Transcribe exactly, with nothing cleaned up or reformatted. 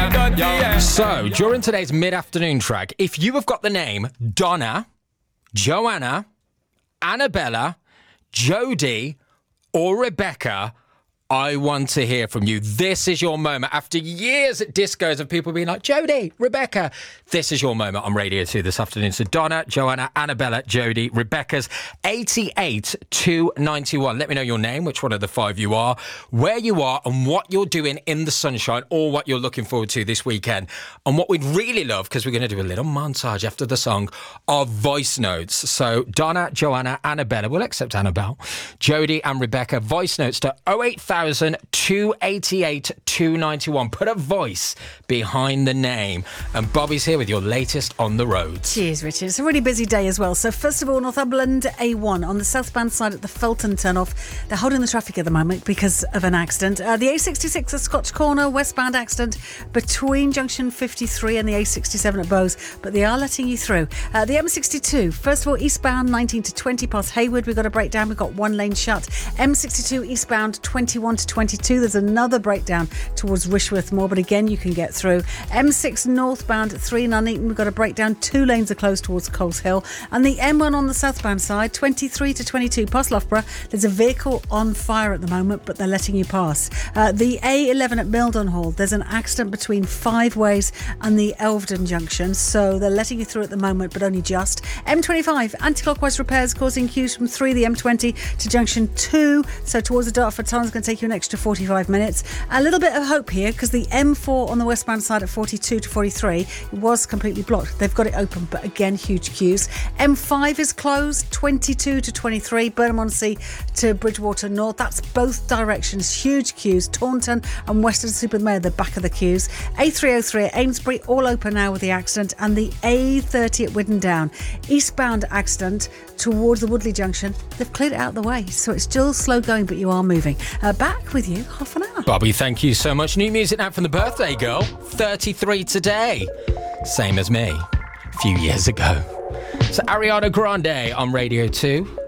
So, during today's mid-afternoon track, if you have got the name Donna, Joanna, Annabella, Jodie, or Rebecca, I want to hear from you. This is your moment. After years at discos of people being like, Jodie, Rebecca, this is your moment on Radio two this afternoon. So Donna, Joanna, Annabella, Jodie, Rebecca's eighty-eight two ninety-one. Let me know your name, which one of the five you are, where you are, and what you're doing in the sunshine, or what you're looking forward to this weekend. And what we'd really love, because we're going to do a little montage after the song, are voice notes. So Donna, Joanna, Annabella, we'll accept Annabelle, Jodie and Rebecca, voice notes to oh eight thousand two eighty-eight two ninety-one. Put a voice behind the name. And Bobby's here with your latest on the roads. Cheers, Richard. It's a really busy day as well. So first of all, Northumberland A one on the southbound side at the Felton turn-off. They're holding the traffic at the moment because of an accident. Uh, the A sixty-six at Scotch Corner, westbound accident between junction fifty-three and the A sixty-seven at Bowes, but they are letting you through. Uh, the M sixty-two, first of all, eastbound nineteen to twenty past Hayward. We've got a breakdown. We've got one lane shut. M sixty-two eastbound twenty-one to twenty-two. There's another breakdown towards Rishworth Moor, but again, you can get through. M six northbound at three Nuneaton. We've got a breakdown. Two lanes are closed towards Coles Hill. And the M one on the southbound side, twenty-three to twenty-two past Loughborough. There's a vehicle on fire at the moment, but they're letting you pass. Uh, the A eleven at Mildon Hall, there's an accident between Five Ways and the Elvedon junction, so they're letting you through at the moment, but only just. M twenty-five, anti-clockwise repairs causing queues from three, the M twenty to junction two, so towards the Dartford Tunnel is going to take you an extra forty-five minutes. A little bit of hope here, because the M four on the westbound side at forty-two to forty-three was completely blocked. They've got it open, but again, huge queues. M five is closed, twenty-two to twenty-three, Burnham-on-Sea to Bridgewater North. That's both directions, huge queues. Taunton and Weston-super-Mare, the back of the queues. A three oh three at Amesbury, all open now with the accident. And the A thirty at Widden Down, eastbound accident towards the Woodley Junction. They've cleared it out of the way, so it's still slow going, but you are moving. Uh, back with you half an hour. Bobby, thank you so much. New music now from the birthday girl, thirty-three today. Same as me, a few years ago. So Ariana Grande on Radio two.